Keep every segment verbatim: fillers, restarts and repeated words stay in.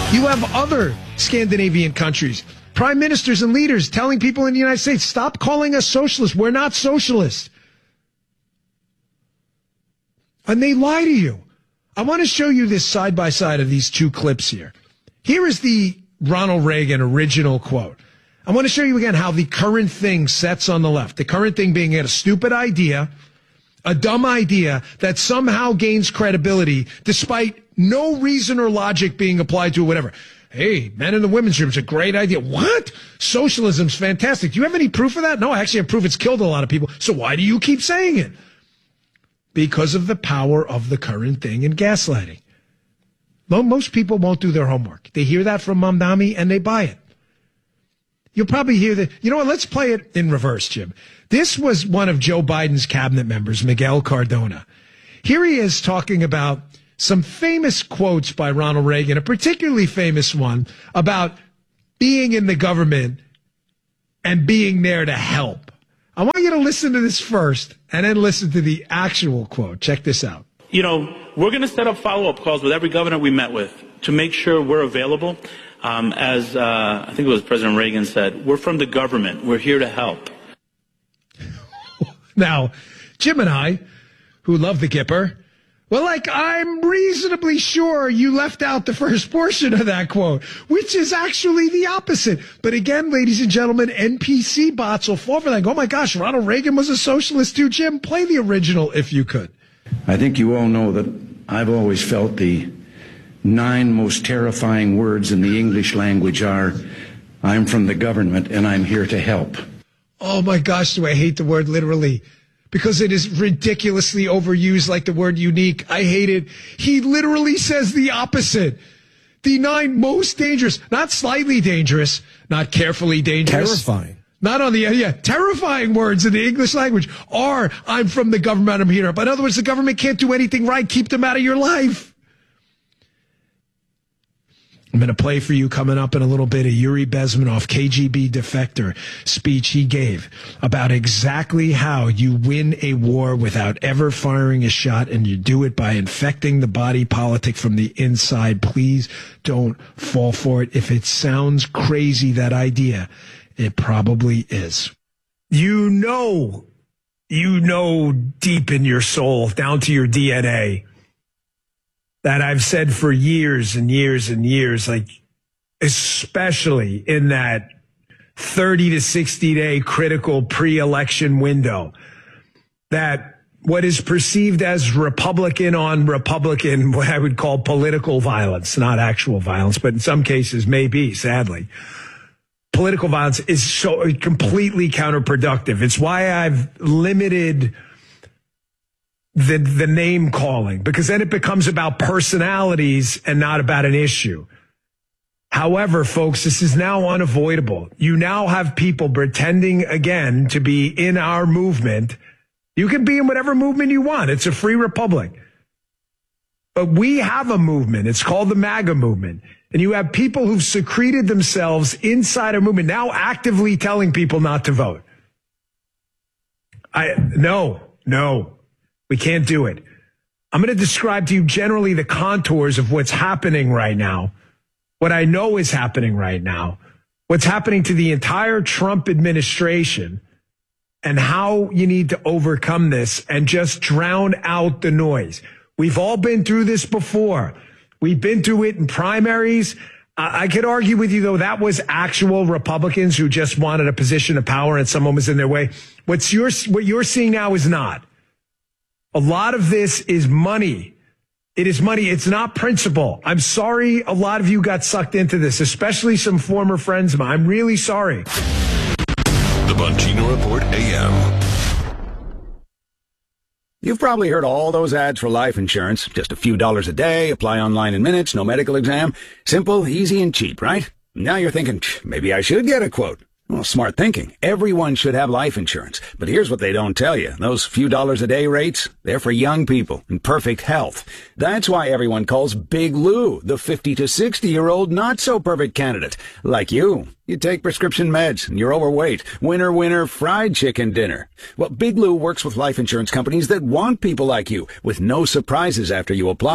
You have other Scandinavian countries, prime ministers and leaders telling people in the United States, stop calling us socialists. We're not socialists. And they lie to you. I want to show you this side by side of these two clips here. Here is the Ronald Reagan original quote. I want to show you again how the current thing sets on the left. The current thing being a stupid idea, a dumb idea that somehow gains credibility despite no reason or logic being applied to it, whatever. Hey, men in the women's room is a great idea. What? Socialism's fantastic. Do you have any proof of that? No, I actually have proof it's killed a lot of people. So why do you keep saying it? Because of the power of the current thing in gaslighting. Most people won't do their homework. They hear that from Mamdani and they buy it. You'll probably hear that. You know what? Let's play it in reverse, Jim. This was one of Joe Biden's cabinet members, Miguel Cardona. Here he is talking about some famous quotes by Ronald Reagan, a particularly famous one about being in the government and being there to help. I want you to listen to this first and then listen to the actual quote. Check this out. You know, we're going to set up follow-up calls with every governor we met with to make sure we're available. Um, as uh, I think it was President Reagan said, we're from the government. We're here to help. Now, Jim and I, who love the Kipper, well, like, I'm reasonably sure you left out the first portion of that quote, which is actually the opposite. But again, ladies and gentlemen, N P C bots will fall for that. Oh, my gosh, Ronald Reagan was a socialist too. Jim, play the original if you could. I think you all know that I've always felt the nine most terrifying words in the English language are, I'm from the government and I'm here to help. Oh, my gosh, do I hate the word literally. Because it is ridiculously overused like the word unique. I hate it. He literally says the opposite. The nine most dangerous, not slightly dangerous, not carefully dangerous. Terrifying. Not on the, yeah, terrifying words in the English language are, I'm from the government, I'm here. But in other words, the government can't do anything right. Keep them out of your life. I'm going to play for you coming up in a little bit a Yuri Bezmenov, K G B defector, speech he gave about exactly how you win a war without ever firing a shot, and you do it by infecting the body politic from the inside. Please don't fall for it. If it sounds crazy, that idea, it probably is. You know, you know deep in your soul, down to your D N A, that I've said for years and years and years, like, especially in that thirty to sixty day critical pre-election window, that what is perceived as Republican on Republican, what I would call political violence, not actual violence, but in some cases may be, sadly, political violence is so completely counterproductive. It's why I've limited the the name calling, because then it becomes about personalities and not about an issue. However, folks, this is now unavoidable. You now have people pretending again to be in our movement. You can be in whatever movement you want. It's a free republic. But we have a movement. It's called the MAGA movement. And you have people who've secreted themselves inside a movement now actively telling people not to vote. I no, no. We can't do it. I'm going to describe to you generally the contours of what's happening right now, what I know is happening right now, what's happening to the entire Trump administration, and how you need to overcome this and just drown out the noise. We've all been through this before. We've been through it in primaries. I, I could argue with you, though, that was actual Republicans who just wanted a position of power and someone was in their way. What's your, what you're seeing now is not. A lot of this is money. It is money. It's not principle. I'm sorry a lot of you got sucked into this, especially some former friends of mine. I'm really sorry. The Bongino Report A M. You've probably heard all those ads for life insurance. Just a few dollars a day, apply online in minutes, no medical exam. Simple, easy, and cheap, right? Now you're thinking, maybe I should get a quote. Well, smart thinking. Everyone should have life insurance. But here's what they don't tell you. Those few dollars a day rates, they're for young people in perfect health. That's why everyone calls Big Lou the fifty to sixty-year-old not-so-perfect candidate. Like you. You take prescription meds and you're overweight. Winner, winner, fried chicken dinner. Well, Big Lou works with life insurance companies that want people like you with no surprises after you apply.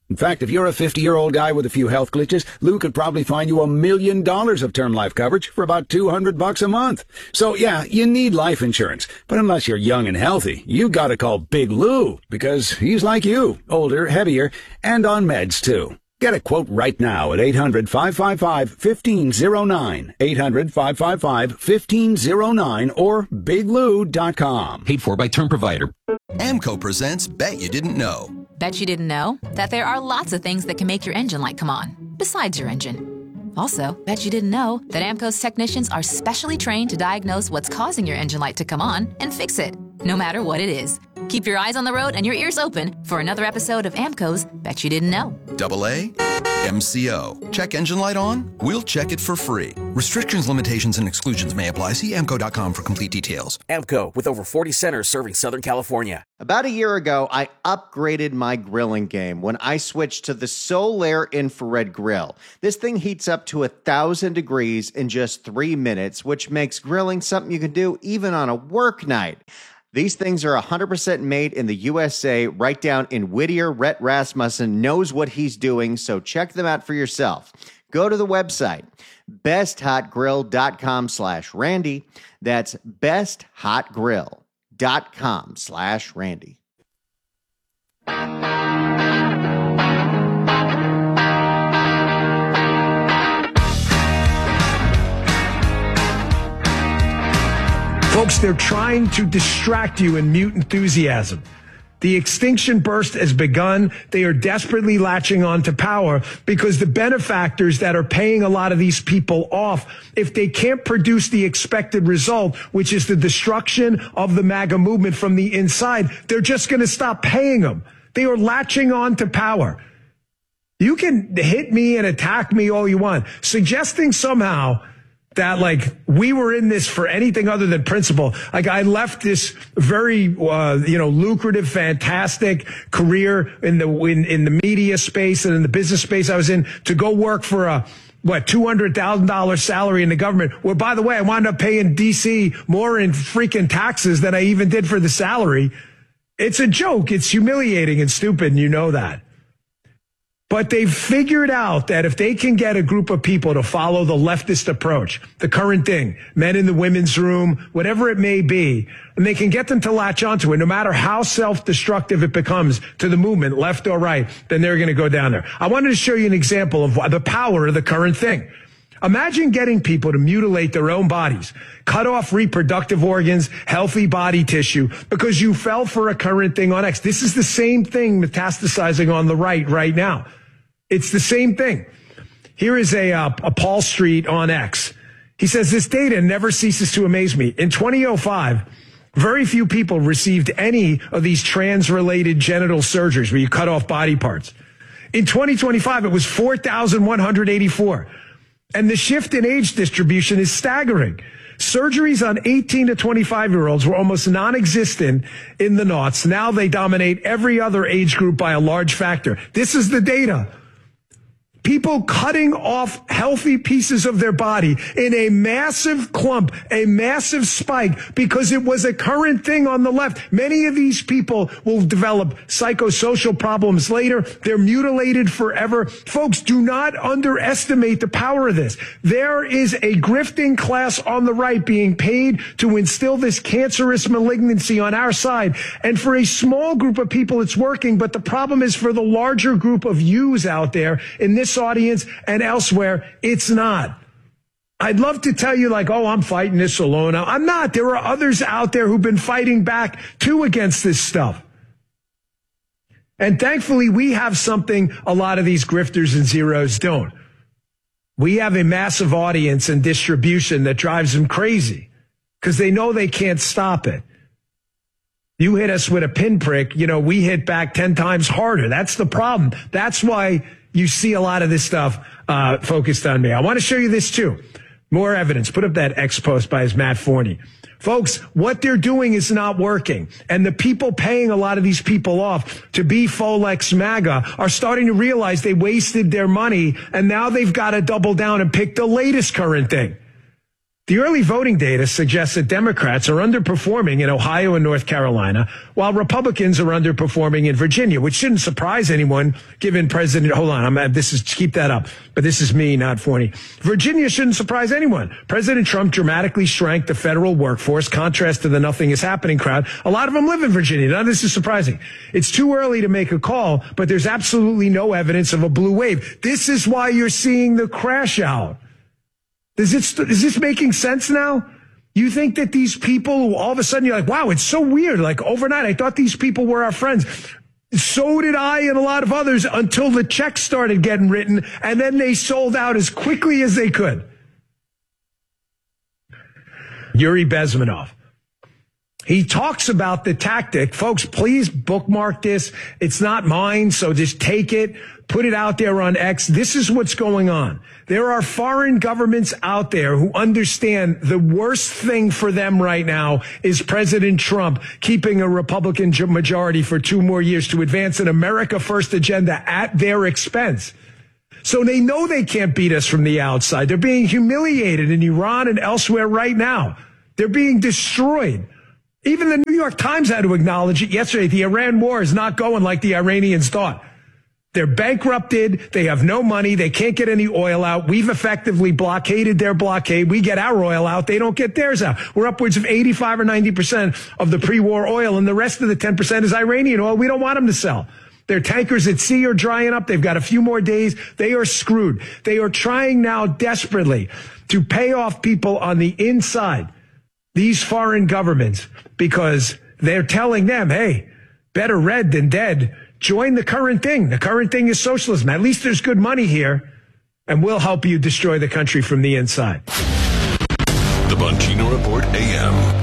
In fact, if you're a fifty-year-old guy with a few health glitches, Lou could probably find you a million dollars of term life coverage for about two hundred bucks a month. So yeah, you need life insurance. But unless you're young and healthy, you gotta call Big Lou, because he's like you, older, heavier, and on meds too. Get a quote right now at eight hundred, five five five, one five zero nine, eight hundred, five five five, one five zero nine, or big lou dot com. Paid for by Term Provider. AMCO presents Bet You Didn't Know. Bet you didn't know that there are lots of things that can make your engine light come on, besides your engine. Also, bet you didn't know that AMCO's technicians are specially trained to diagnose what's causing your engine light to come on and fix it, no matter what it is. Keep your eyes on the road and your ears open for another episode of AMCO's Bet You Didn't Know. Double A, M C O. Check engine light on? We'll check it for free. Restrictions, limitations, and exclusions may apply. See A M C O dot com for complete details. AMCO, with over forty centers serving Southern California. About a year ago, I upgraded my grilling game when I switched to the Solaire Infrared Grill. This thing heats up to one thousand degrees in just three minutes, which makes grilling something you can do even on a work night. These things are one hundred percent made in the U S A, right down in Whittier. Rhett Rasmussen knows what he's doing, so check them out for yourself. Go to the website, besthotgrill.com slash Randy. That's besthotgrill.com slash Randy. Folks, they're trying to distract you in mute enthusiasm. The extinction burst has begun. They are desperately latching on to power because the benefactors that are paying a lot of these people off, if they can't produce the expected result, which is the destruction of the MAGA movement from the inside, they're just going to stop paying them. They are latching on to power. You can hit me and attack me all you want, suggesting somehow that, like, we were in this for anything other than principle. Like, I left this very, uh, you know, lucrative, fantastic career in the, in, in the media space and in the business space I was in to go work for a, what, two hundred thousand dollars salary in the government. Well, by the way, I wound up paying D C more in freaking taxes than I even did for the salary. It's a joke. It's humiliating and stupid, and you know that. But they've figured out that if they can get a group of people to follow the leftist approach, the current thing, men in the women's room, whatever it may be, and they can get them to latch onto it, no matter how self-destructive it becomes to the movement, left or right, then they're going to go down there. I wanted to show you an example of the power of the current thing. Imagine getting people to mutilate their own bodies, cut off reproductive organs, healthy body tissue, because you fell for a current thing on X. This is the same thing metastasizing on the right right now. It's the same thing. Here is a, uh, a Paul Street on X. He says, this data never ceases to amaze me. In twenty oh five, very few people received any of these trans-related genital surgeries where you cut off body parts. In twenty twenty-five, it was four thousand one hundred eighty-four. And the shift in age distribution is staggering. Surgeries on eighteen to twenty-five-year-olds were almost non-existent in the noughts. Now they dominate every other age group by a large factor. This is the data. People cutting off healthy pieces of their body in a massive clump, a massive spike, because it was a current thing on the left. Many of these people will develop psychosocial problems later. They're mutilated forever. Folks, do not underestimate the power of this. There is a grifting class on the right being paid to instill this cancerous malignancy on our side. And for a small group of people, it's working. But the problem is for the larger group of yous out there in this audience and elsewhere, it's not. I'd love to tell you like, oh, I'm fighting this alone. I'm not. There are others out there who've been fighting back too against this stuff. And thankfully, we have something a lot of these grifters and zeros don't. We have a massive audience and distribution that drives them crazy because they know they can't stop it. You hit us with a pinprick, you know, we hit back ten times harder. That's the problem. That's why you see a lot of this stuff uh, focused on me. I want to show you this too. More evidence. Put up that X post by his Matt Forney. Folks, what they're doing is not working. And the people paying a lot of these people off to be Folex MAGA are starting to realize they wasted their money, and now they've got to double down and pick the latest current thing. The early voting data suggests that Democrats are underperforming in Ohio and North Carolina, while Republicans are underperforming in Virginia, which shouldn't surprise anyone given President, hold on, I'm, this is, keep that up, but this is me, not Forney. Virginia shouldn't surprise anyone. President Trump dramatically shrank the federal workforce, contrast to the nothing is happening crowd. A lot of them live in Virginia. None of this is surprising. It's too early to make a call, but there's absolutely no evidence of a blue wave. This is why you're seeing the crash out. Is this, is this making sense now? You think that these people who all of a sudden you're like, wow, it's so weird. Like overnight, I thought these people were our friends. So did I and a lot of others until the checks started getting written, and then they sold out as quickly as they could. Yuri Bezmenov. He talks about the tactic. Folks, please bookmark this. It's not mine, so just take it, put it out there on X. This is what's going on. There are foreign governments out there who understand the worst thing for them right now is President Trump keeping a Republican majority for two more years to advance an America First agenda at their expense. So they know they can't beat us from the outside. They're being humiliated in Iran and elsewhere right now. They're being destroyed. Even the New York Times had to acknowledge it yesterday. The Iran war is not going like the Iranians thought. They're bankrupted. They have no money. They can't get any oil out. We've effectively blockaded their blockade. We get our oil out. They don't get theirs out. We're upwards of eighty-five or ninety percent of the pre-war oil, and the rest of the ten percent is Iranian oil. We don't want them to sell. Their tankers at sea are drying up. They've got a few more days. They are screwed. They are trying now desperately to pay off people on the inside, these foreign governments, because they're telling them, hey, better red than dead. Join the current thing. The current thing is socialism. At least there's good money here, and we'll help you destroy the country from the inside. The Bongino Report A M.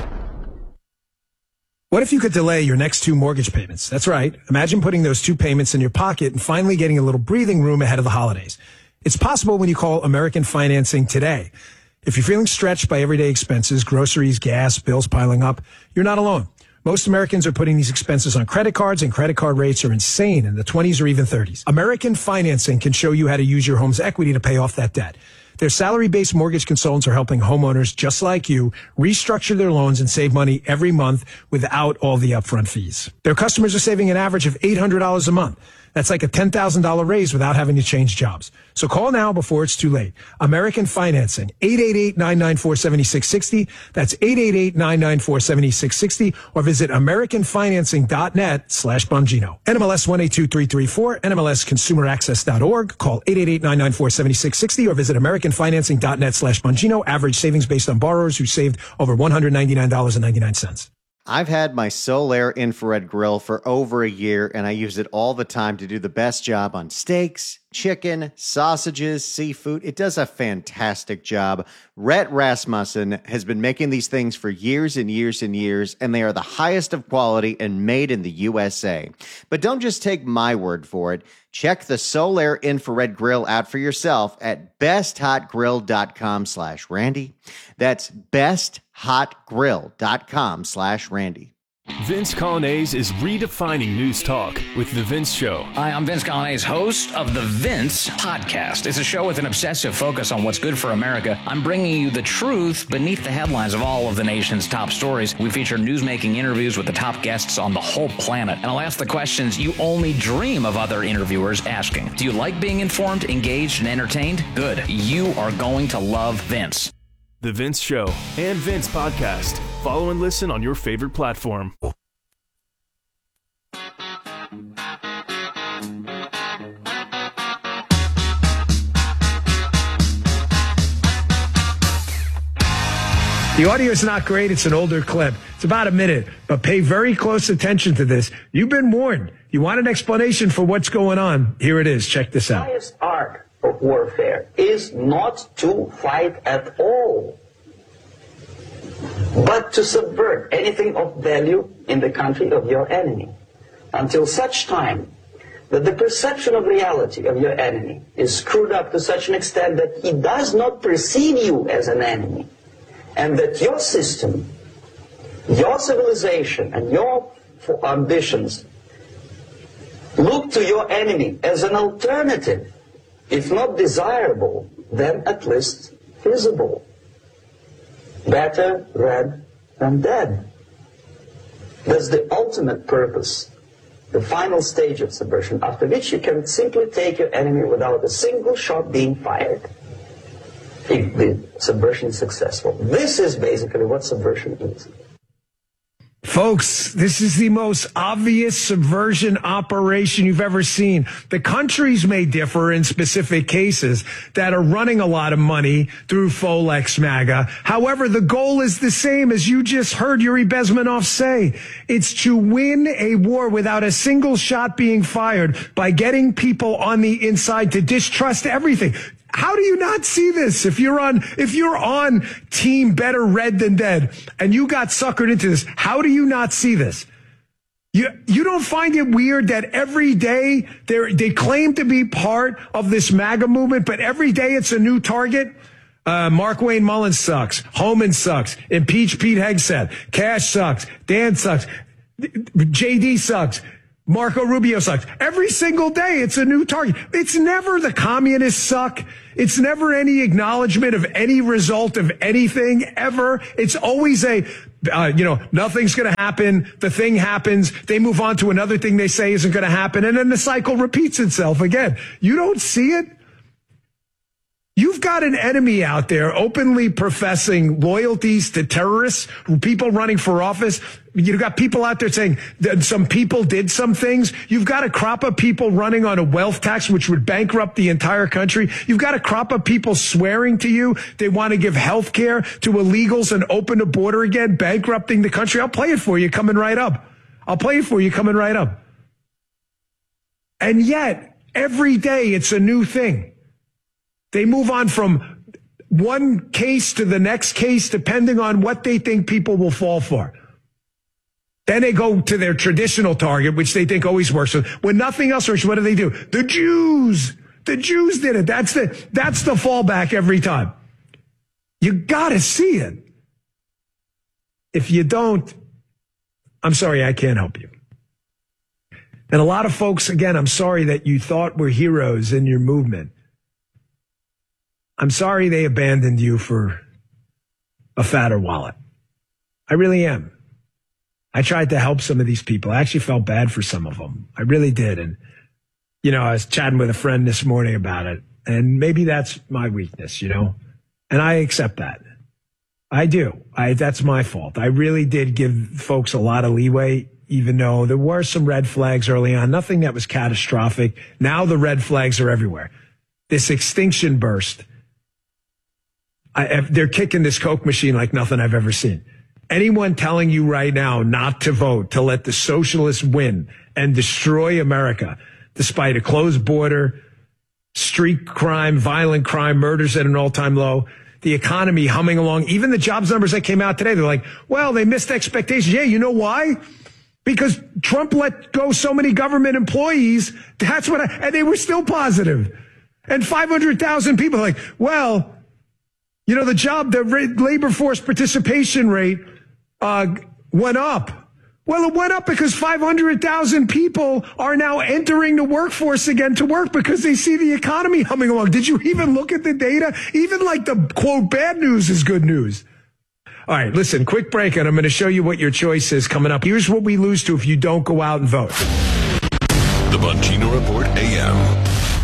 What if you could delay your next two mortgage payments? That's right. Imagine putting those two payments in your pocket and finally getting a little breathing room ahead of the holidays. It's possible when you call American Financing today. If you're feeling stretched by everyday expenses, groceries, gas, bills piling up, you're not alone. Most Americans are putting these expenses on credit cards, and credit card rates are insane in the twenties or even thirties. American Financing can show you how to use your home's equity to pay off that debt. Their salary-based mortgage consultants are helping homeowners just like you restructure their loans and save money every month without all the upfront fees. Their customers are saving an average of eight hundred dollars a month. That's like a ten thousand dollars raise without having to change jobs. So call now before it's too late. American Financing, eight eight eight, nine nine four, seven six six zero. That's eight eight eight, nine nine four, seven six six zero, or visit americanfinancing.net slash Bongino. N M L S one eight two three three four, N M L S consumer access dot org. Call eight eight eight, nine nine four, seven six six zero or visit americanfinancing.net slash Bongino. Average savings based on borrowers who saved over one hundred ninety-nine dollars and ninety-nine cents. I've had my Solaire infrared grill for over a year, and I use it all the time to do the best job on steaks, chicken, sausages, seafood. It does a fantastic job. Rhett Rasmussen has been making these things for years and years and years, and they are the highest of quality and made in the U S A. But don't just take my word for it. Check the Solaire infrared grill out for yourself at besthotgrill.com slash Randy. That's besthotgrill.com slash Randy. Vince Coglianese is redefining news talk with The Vince Show. Hi, I'm Vince Coglianese, host of The Vince Podcast. It's a show with an obsessive focus on what's good for America. I'm bringing you the truth beneath the headlines of all of the nation's top stories. We feature newsmaking interviews with the top guests on the whole planet. And I'll ask the questions you only dream of other interviewers asking. Do you like being informed, engaged, and entertained? Good. You are going to love Vince. The Vince Show and Vince Podcast. Follow and listen on your favorite platform. The audio is not great. It's an older clip. It's about a minute, but pay very close attention to this. You've been warned. You want an explanation for what's going on? Here it is. Check this out. The highest art of warfare is not to fight at all, but to subvert anything of value in the country of your enemy, until such time that the perception of reality of your enemy is screwed up to such an extent that he does not perceive you as an enemy, and that your system, your civilization, and your ambitions look to your enemy as an alternative, if not desirable, then at least feasible. better red than dead. That's the ultimate purpose, the final stage of subversion, after which you can simply take your enemy without a single shot being fired, if the subversion is successful. This is basically what subversion is. Folks, this is the most obvious subversion operation you've ever seen. The countries may differ in specific cases that are running a lot of money through Folex MAGA. However, the goal is the same, as you just heard Yuri Bezmenov say. It's to win a war without a single shot being fired by getting people on the inside to distrust everything. How do you not see this? If you're on, if you're on team better red than dead and you got suckered into this, how do you not see this? You, you don't find it weird that every day they they claim to be part of this MAGA movement, but every day it's a new target? Uh, Mark Wayne Mullins sucks. Homan sucks. Impeach Pete Hegseth. Cash sucks. Dan sucks. J D sucks. Marco Rubio sucks. Every single day, it's a new target. It's never the communists suck. It's never any acknowledgement of any result of anything ever. It's always a, uh, you know, nothing's going to happen. The thing happens. They move on to another thing they say isn't going to happen. And then the cycle repeats itself again. You don't see it? You've got an enemy out there openly professing loyalties to terrorists, people running for office. You've got people out there saying that some people did some things. You've got a crop of people running on a wealth tax, which would bankrupt the entire country. You've got a crop of people swearing to you they want to give health care to illegals and open the border again, bankrupting the country. I'll play it for you coming right up. I'll play it for you coming right up. And yet, every day it's a new thing. They move on from one case to the next case, depending on what they think people will fall for. Then they go to their traditional target, which they think always works. So when nothing else works, what do they do? The Jews. The Jews did it. That's the, that's the fallback every time. You gotta see it. If you don't, I'm sorry, I can't help you. And a lot of folks, again, I'm sorry that you thought were heroes in your movement. I'm sorry they abandoned you for a fatter wallet. I really am. I tried to help some of these people. I actually felt bad for some of them. I really did. And, you know, I was chatting with a friend this morning about it. And maybe that's my weakness, you know. And I accept that. I do. I, that's my fault. I really did give folks a lot of leeway, even though there were some red flags early on. Nothing that was catastrophic. Now the red flags are everywhere. This extinction burst. I, they're kicking this Coke machine like nothing I've ever seen. Anyone telling you right now not to vote, to let the socialists win and destroy America, despite a closed border, street crime, violent crime, murders at an all-time low, the economy humming along, even the jobs numbers that came out today, they're like, well, they missed expectations. Yeah, you know why? Because Trump let go so many government employees. That's what I, and they were still positive. And five hundred thousand people are like, well, you know, the job, the labor force participation rate uh, went up. Well, it went up because five hundred thousand people are now entering the workforce again to work because they see the economy humming along. Did you even look at the data? Even like the, quote, bad news is good news. All right, listen, quick break, and I'm going to show you what your choice is coming up. Here's what we lose to if you don't go out and vote. The Bongino Report A M.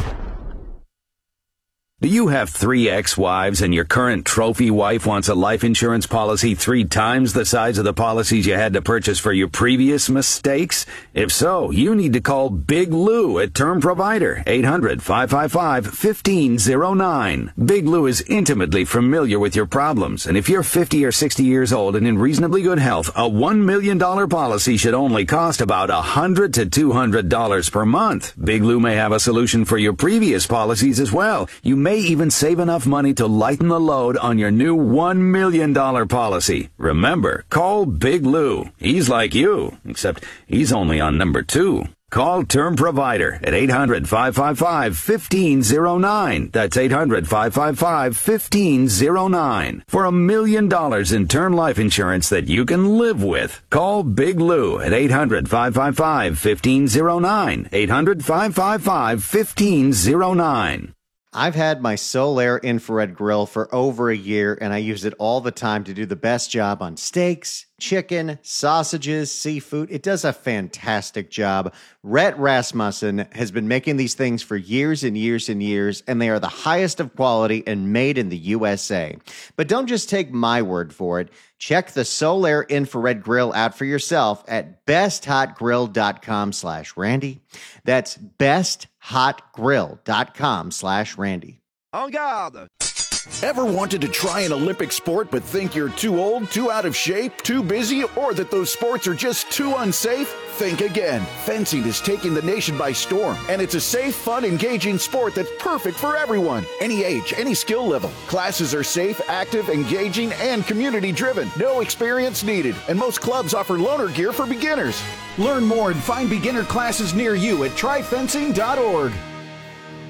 Do you have three ex-wives and your current trophy wife wants a life insurance policy three times the size of the policies you had to purchase for your previous mistakes? If so, you need to call Big Lou at Term Provider, eight hundred, five five five, one five zero nine. Big Lou is intimately familiar with your problems, and if you're fifty or sixty years old and in reasonably good health, a one million dollars policy should only cost about one hundred to two hundred dollars per month. Big Lou may have a solution for your previous policies as well. You may even save enough money to lighten the load on your new one million dollars policy. Remember, call Big Lou. He's like you, except he's only on number two. Call Term Provider at eight hundred, five five five, one five zero nine. That's eight hundred, five five five, one five zero nine. For a million dollars in term life insurance that you can live with. Call Big Lou at eight hundred, five five five, one five zero nine. eight hundred, five five five, one five zero nine. I've had my Solaire infrared grill for over a year, and I use it all the time to do the best job on steaks, chicken, sausages, seafood. It does a fantastic job. Rhett Rasmussen has been making these things for years and years and years, and they are the highest of quality and made in the U S A. But don't just take my word for it. Check the Solaire infrared grill out for yourself at besthotgrill.com slash Randy. That's besthotgrill.com slash Randy. En garde! Ever wanted to try an Olympic sport but think you're too old, too out of shape, too busy, or that those sports are just too unsafe? Think again. Fencing is taking the nation by storm, and it's a safe, fun, engaging sport that's perfect for everyone. Any age, any skill level. Classes are safe, active, engaging, and community-driven. No experience needed, and most clubs offer loaner gear for beginners. Learn more and find beginner classes near you at try fencing dot org.